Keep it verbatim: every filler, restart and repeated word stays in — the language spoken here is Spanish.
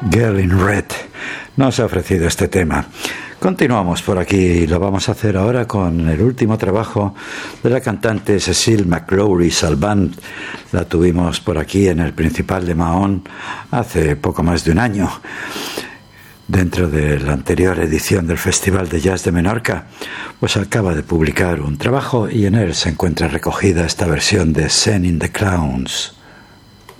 Girl in Red nos ha ofrecido este tema. Continuamos por aquí y lo vamos a hacer ahora con el último trabajo de la cantante Cecile McLaury Salvant. La tuvimos por aquí en el Principal de Mahón hace poco más de un año, dentro de la anterior edición del Festival de Jazz de Menorca. Pues acaba de publicar un trabajo y en él se encuentra recogida esta versión de Sending the Clowns.